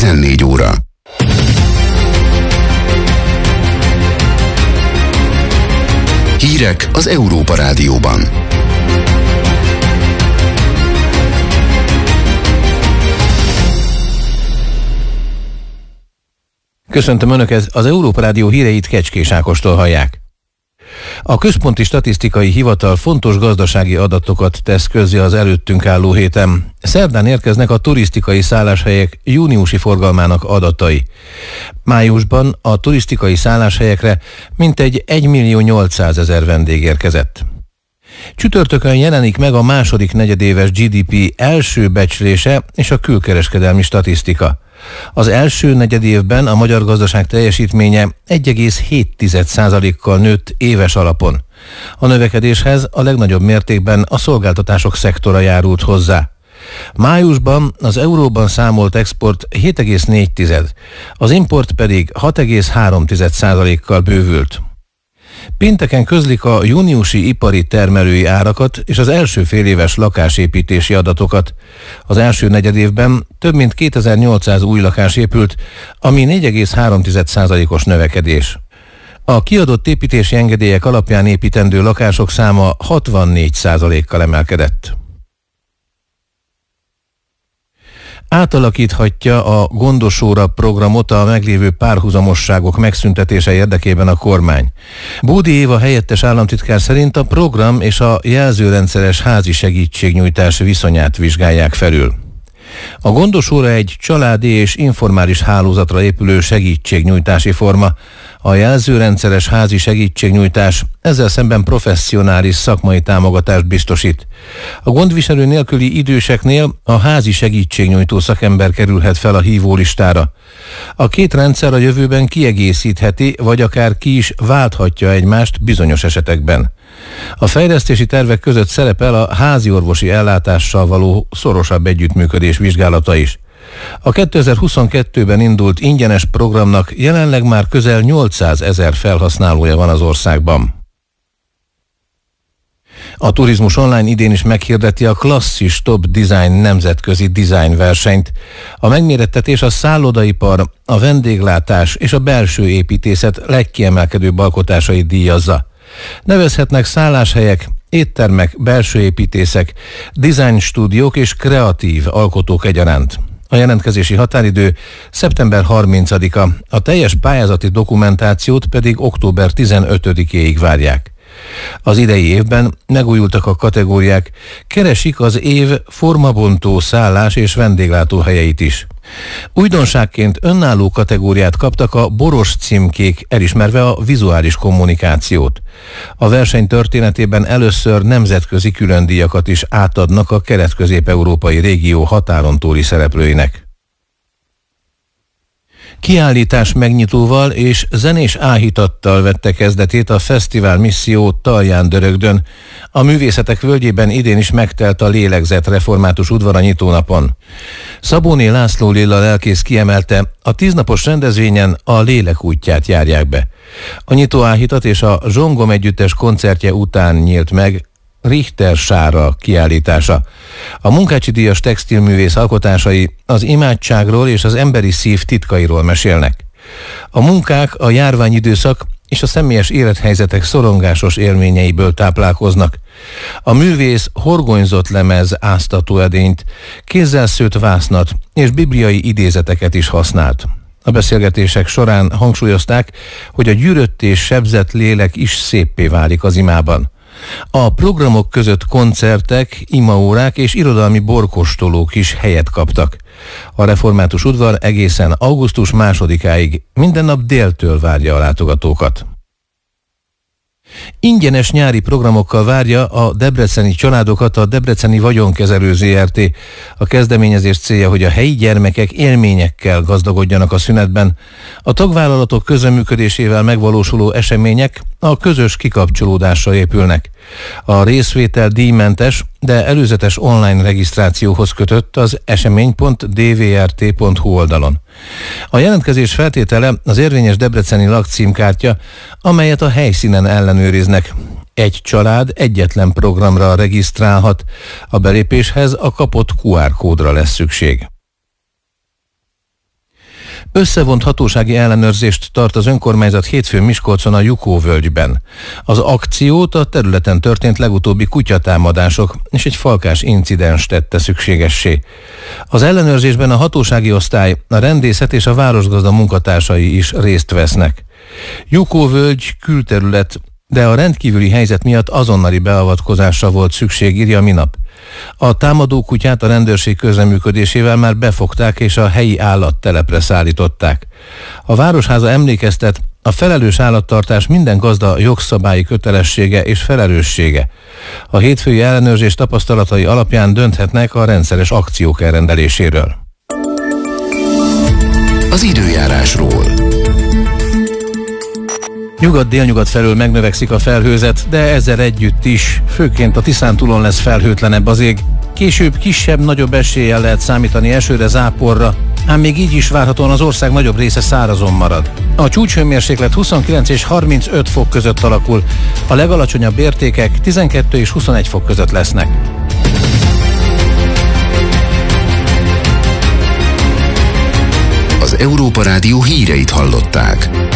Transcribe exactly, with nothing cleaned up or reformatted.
tizennégy óra. Hírek az Európa Rádióban. Köszöntöm Önöket, az Európa Rádió híreit Kecskés Ákostól hallják. A Központi Statisztikai Hivatal fontos gazdasági adatokat tesz közzé az előttünk álló héten. Szerdán érkeznek a turisztikai szálláshelyek júniusi forgalmának adatai. Májusban a turisztikai szálláshelyekre mintegy egymillió-nyolcszázezer vendég érkezett. Csütörtökön jelenik meg a második negyedéves gé dé pé első becslése és a külkereskedelmi statisztika. Az első negyedévben a magyar gazdaság teljesítménye egy egész hét százalékkal nőtt éves alapon. A növekedéshez a legnagyobb mértékben a szolgáltatások szektora járult hozzá. Májusban az euróban számolt export hét egész négy, az import pedig hat egész három százalékkal bővült. Pénteken közlik a júniusi ipari termelői árakat és az első féléves lakásépítési adatokat. Az első negyedévben több mint kétezer-nyolcszáz új lakás épült, ami négy egész három százalékos növekedés. A kiadott építési engedélyek alapján építendő lakások száma hatvannégy százalékkal emelkedett. Átalakíthatja a Gondosóra programot a meglévő párhuzamosságok megszüntetése érdekében a kormány. Bódi Éva helyettes államtitkár szerint a program és a jelzőrendszeres házi segítségnyújtás viszonyát vizsgálják felül. A Gondosóra egy családi és informális hálózatra épülő segítségnyújtási forma. A jelzőrendszeres házi segítségnyújtás ezzel szemben professzionális szakmai támogatást biztosít. A gondviselő nélküli időseknél a házi segítségnyújtó szakember kerülhet fel a hívólistára. A két rendszer a jövőben kiegészítheti, vagy akár ki is válthatja egymást bizonyos esetekben. A fejlesztési tervek között szerepel a házi orvosi ellátással való szorosabb együttműködés vizsgálata is. A kétezer-huszonkettőben indult ingyenes programnak jelenleg már közel nyolcszázezer felhasználója van az országban. A Turizmus Online idén is meghirdeti a Klasszis Top Design nemzetközi design versenyt. A megmérettetés a szállodaipar, a vendéglátás és a belső építészet legkiemelkedőbb alkotásait díjazza. Nevezhetnek szálláshelyek, éttermek, belső építészek, design stúdiók és kreatív alkotók egyaránt. A jelentkezési határidő szeptember harmincadika, a teljes pályázati dokumentációt pedig október tizenötödikéig várják. Az idei évben megújultak a kategóriák, keresik az év formabontó szállás és vendéglátóhelyeit is. Újdonságként önálló kategóriát kaptak a boros címkék, elismerve a vizuális kommunikációt. A verseny történetében először nemzetközi különdíjakat is átadnak a kelet-közép-európai régió határon túli szereplőinek. Kiállítás megnyitóval és zenés áhítattal vette kezdetét a Fesztivál Misszió Talján-Dörögdön. A művészetek völgyében idén is megtelt a Lélegzett református udvar a nyitónapon. Szabóné László Lilla lelkész kiemelte, a tíznapos rendezvényen a lélek útját járják be. A nyitóáhítat és a Zsongom együttes koncertje után nyílt meg Richter Sára kiállítása. A Munkácsi díjas textilművész alkotásai az imádságról és az emberi szív titkairól mesélnek. A munkák a járványidőszak és a személyes élethelyzetek szorongásos élményeiből táplálkoznak. A művész horgonyzott lemez áztatóedényt, kézzel szőtt vásznat és bibliai idézeteket is használt. A beszélgetések során hangsúlyozták, hogy a gyűrött és sebzett lélek is széppé válik az imában. A programok között koncertek, imaórák és irodalmi borkóstolók is helyet kaptak. A református udvar egészen augusztus másodikáig minden nap déltől várja a látogatókat. Ingyenes nyári programokkal várja a debreceni családokat a Debreceni Vagyonkezelő zé er té. A kezdeményezés célja, hogy a helyi gyermekek élményekkel gazdagodjanak a szünetben. A tagvállalatok közreműködésével megvalósuló események a közös kikapcsolódásra épülnek. A részvétel díjmentes, de előzetes online regisztrációhoz kötött az esemény pont d v r t pont h u oldalon. A jelentkezés feltétele az érvényes debreceni lakcímkártya, amelyet a helyszínen ellenőriznek. Egy család egyetlen programra regisztrálhat, a belépéshez a kapott kú ár kódra lesz szükség. Összevont hatósági ellenőrzést tart az önkormányzat hétfőn Miskolcon a Jukó-völgyben. Az akciót a területen történt legutóbbi kutyatámadások és egy falkás incidens tette szükségessé. Az ellenőrzésben a hatósági osztály, a rendészet és a városgazda munkatársai is részt vesznek. Jukó-völgy külterület, de a rendkívüli helyzet miatt azonnali beavatkozásra volt szükség, írja Minap. A támadó kutyát a rendőrség közreműködésével már befogták és a helyi állattelepre szállították. A Városháza emlékeztet, a felelős állattartás minden gazda jogszabályi kötelessége és felelőssége. A hétfői ellenőrzés tapasztalatai alapján dönthetnek a rendszeres akciók elrendeléséről. Az időjárásról. Nyugat-délnyugat felől megnövekszik a felhőzet, de ezzel együtt is, főként a Tiszántúlon lesz felhőtlenebb az ég. Később kisebb-nagyobb eséllyel lehet számítani esőre, záporra, ám még így is várhatóan az ország nagyobb része szárazon marad. A csúcshőmérséklet huszonkilenc és harmincöt fok között alakul, a legalacsonyabb értékek tizenkettő és huszonegy fok között lesznek. Az Európa Rádió híreit hallották.